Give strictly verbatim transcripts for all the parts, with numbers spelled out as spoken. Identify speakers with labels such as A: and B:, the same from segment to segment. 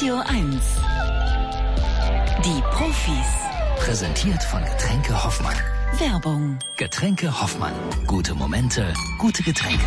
A: Radio eins. Die Profis.
B: Präsentiert von Getränke Hoffmann.
A: Werbung.
B: Getränke Hoffmann. Gute Momente, gute Getränke.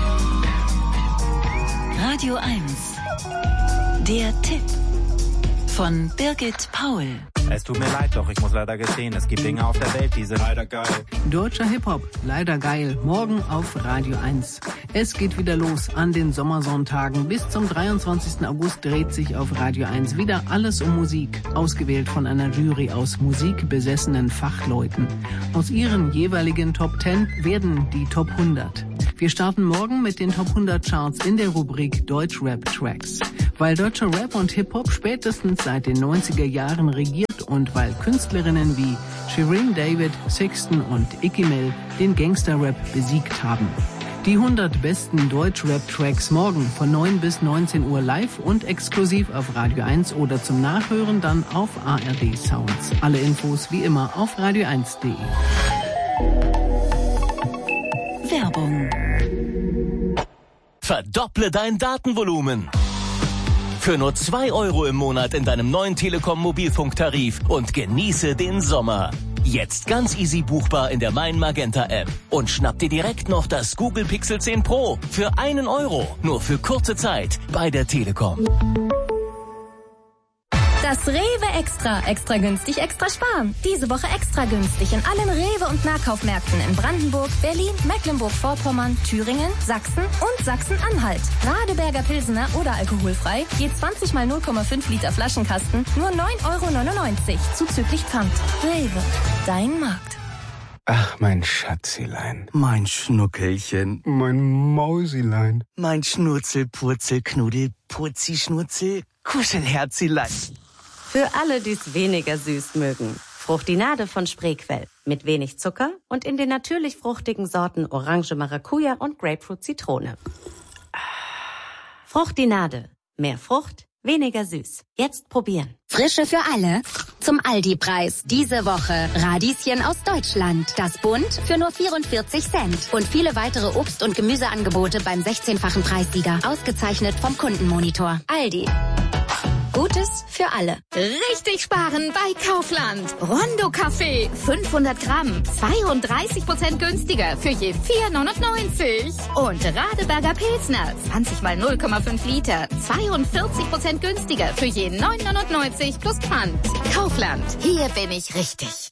A: Radio eins. Der Tipp von Birgit Paul.
C: Es tut mir leid, doch ich muss leider gestehen, es gibt Dinge auf der Welt, die sind leider geil.
D: Deutscher Hip-Hop, leider geil, morgen auf Radio eins. Es geht wieder los an den Sommersonntagen. Bis zum dreiundzwanzigsten August dreht sich auf Radio eins wieder alles um Musik, ausgewählt von einer Jury aus musikbesessenen Fachleuten. Aus ihren jeweiligen Top zehn werden die Top hundert. Wir starten morgen mit den Top hundert Charts in der Rubrik Deutschrap-Tracks. Weil deutscher Rap und Hip-Hop spätestens seit den neunziger Jahren regiert und weil Künstlerinnen wie Shirin David, Sixten und Icky Mel den Gangster-Rap besiegt haben. Die hundert besten Deutsch-Rap-Tracks morgen von neun bis neunzehn Uhr live und exklusiv auf Radio eins oder zum Nachhören dann auf A R D Sounds. Alle Infos wie immer auf radio eins punkt de.
A: Werbung.
E: Verdopple dein Datenvolumen. Für nur zwei Euro im Monat in deinem neuen Telekom-Mobilfunktarif und genieße den Sommer. Jetzt ganz easy buchbar in der Mein Magenta App. Und schnapp dir direkt noch das Google Pixel zehn Pro für einen Euro. Nur für kurze Zeit bei der Telekom.
F: Das Rewe Extra. Extra günstig, extra sparen. Diese Woche extra günstig in allen Rewe- und Nahkaufmärkten in Brandenburg, Berlin, Mecklenburg-Vorpommern, Thüringen, Sachsen und Sachsen-Anhalt. Radeberger Pilsener oder alkoholfrei, je zwanzig mal null Komma fünf Liter Flaschenkasten, nur neun Euro neunundneunzig, zuzüglich Pfand. Rewe, dein Markt.
G: Ach, mein Schatzilein.
H: Mein Schnuckelchen.
G: Mein Mausilein.
H: Mein Schnurzel, Purzel, Knuddel, Purzi, Schnurzel, Kuschelherzilein.
I: Für alle, die es weniger süß mögen. Fruchtinade von Spreequell. Mit wenig Zucker und in den natürlich fruchtigen Sorten Orange, Maracuja und Grapefruit, Zitrone. Fruchtinade. Mehr Frucht, weniger süß. Jetzt probieren.
J: Frische für alle. Zum Aldi-Preis. Diese Woche Radieschen aus Deutschland. Das Bund für nur vierundvierzig Cent. Und viele weitere Obst- und Gemüseangebote beim sechzehnfachen Preissieger. Ausgezeichnet vom Kundenmonitor. Aldi. Gutes für alle.
K: Richtig sparen bei Kaufland. Rondo Kaffee, fünfhundert Gramm, zweiunddreißig Prozent günstiger für je vier neunundneunzig. Und Radeberger Pilsner, zwanzig mal null Komma fünf Liter, zweiundvierzig Prozent günstiger für je neun neunundneunzig plus Pfand. Kaufland, hier bin ich richtig.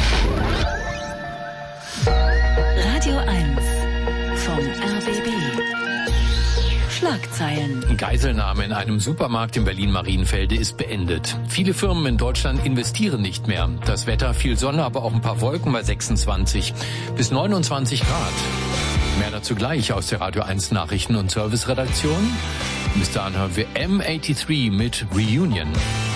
A: Radio eins vom R B B. Schlagzeilen.
L: Geiselnahme in einem Supermarkt in Berlin-Marienfelde ist beendet. Viele Firmen in Deutschland investieren nicht mehr. Das Wetter, viel Sonne, aber auch ein paar Wolken bei sechsundzwanzig bis neunundzwanzig Grad. Mehr dazu gleich aus der Radio eins Nachrichten- und Serviceredaktion. Bis dahin hören wir M dreiundachtzig mit Reunion.